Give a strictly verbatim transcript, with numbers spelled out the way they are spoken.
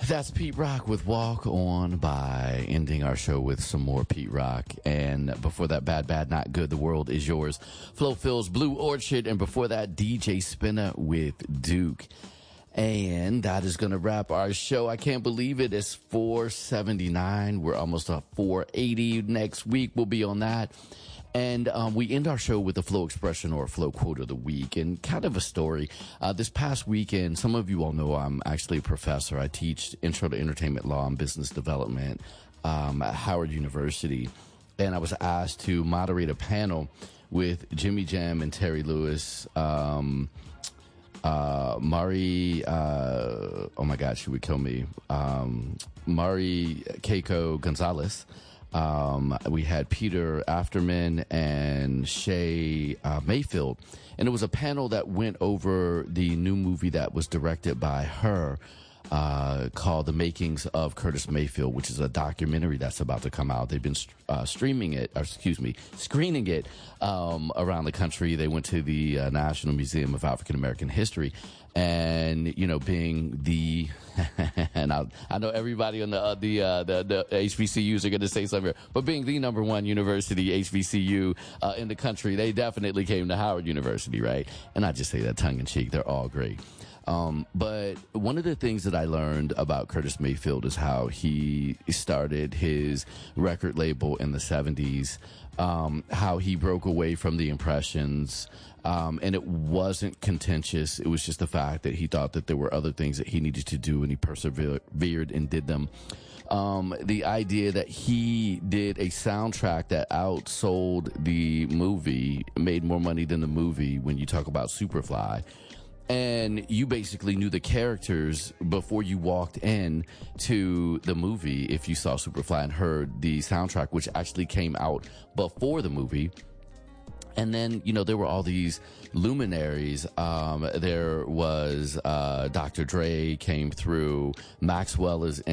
That's Pete Rock with Walk On By, ending our show with some more Pete Rock. And before that, Bad, Bad, Not Good, The World Is Yours. Flo Phil's Blue Orchid. And before that, D J Spinner with Duke. And that is going to wrap our show. I can't believe it. It's four seventy-nine. We're almost at four eighty. Next week, we'll be on that. And um, we end our show with a Flow expression or a Flow quote of the week, and kind of a story. Uh, this past weekend, some of you all know I'm actually a professor. I teach Intro to Entertainment Law and Business Development um, at Howard University. And I was asked to moderate a panel with Jimmy Jam and Terry Lewis, um, uh, Mari, uh, oh my God, she would kill me, um, Mari Keiko Gonzalez. Um, we had Peter Afterman and Shay uh, Mayfield, and it was a panel that went over the new movie that was directed by her, uh, called The Makings of Curtis Mayfield, which is a documentary that's about to come out. They've been uh, streaming it, or excuse me, screening it um, around the country. They went to the uh, National Museum of African American History. And, you know, being the, and I, I know everybody on the, uh, the, uh, the, the H B C Us are going to say something here, but being the number one university, H B C U, uh, in the country, they definitely came to Howard University, right? And I just say that tongue in cheek. They're all great. Um, but one of the things that I learned about Curtis Mayfield is how he started his record label in the seventies, um, how he broke away from the Impressions, um, and it wasn't contentious. It was just the fact that he thought that there were other things that he needed to do, and he persevered and did them. Um, the idea that he did a soundtrack that outsold the movie, made more money than the movie when you talk about Superfly. And you basically knew the characters before you walked in to the movie if you saw Superfly and heard the soundtrack, which actually came out before the movie. And then, you know, there were all these luminaries. Um, there was uh, Doctor Dre came through. Maxwell is